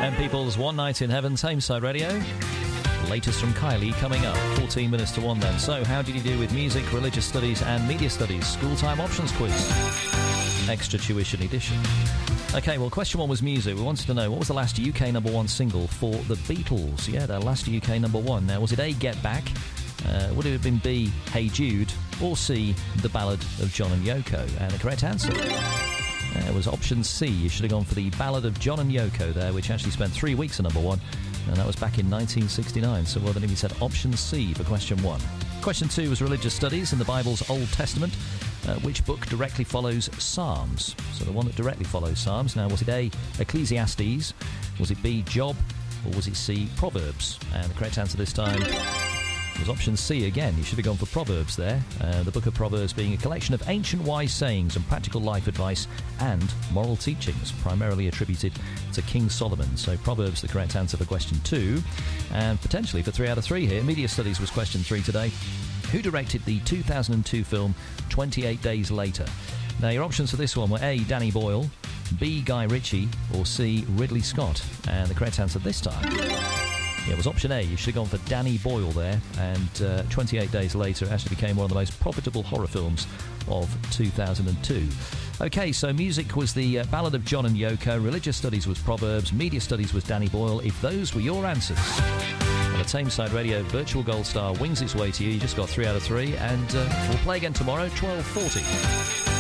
And People's One Night in Heaven, Tameside Radio. Latest from Kylie coming up, 14 minutes to 1 then. So, how did you do with music, religious studies and media studies? School time options quiz. Extra tuition edition. Okay, well, question 1 was music. We wanted to know, what was the last UK number 1 single for the Beatles? Yeah, their last UK number 1. Now, was it A, Get Back? Would it have been B, Hey Jude? Or C, The Ballad of John and Yoko? And the correct answer... it was option C. You should have gone for the Ballad of John and Yoko there, which actually spent 3 weeks at number 1, and that was back in 1969. So well done if you said option C for question 1. Question 2 was religious studies in the Bible's Old Testament. Which book directly follows Psalms? So the one that directly follows Psalms. Now, was it A, Ecclesiastes? Was it B, Job? Or was it C, Proverbs? And the correct answer this time... was option C again. You should have gone for Proverbs there. The book of Proverbs being a collection of ancient wise sayings and practical life advice and moral teachings, primarily attributed to King Solomon. So Proverbs the correct answer for question 2. And potentially for 3 out of 3 here. Media studies was question 3 today. Who directed the 2002 film 28 Days Later? Now your options for this one were A, Danny Boyle, B, Guy Ritchie, or C, Ridley Scott. And the correct answer this time... it was option A. You should have gone for Danny Boyle there. And 28 Days Later, it actually became one of the most profitable horror films of 2002. OK, so music was the Ballad of John and Yoko. Religious studies was Proverbs. Media studies was Danny Boyle. If those were your answers, well, the Tameside Radio Virtual Gold Star wings its way to you. You just got 3 out of 3. And we'll play again tomorrow, 12:40.